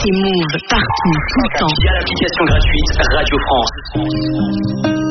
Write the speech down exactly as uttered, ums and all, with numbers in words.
Écoutez Move partout, tout le temps. Via l'application gratuite Radio France.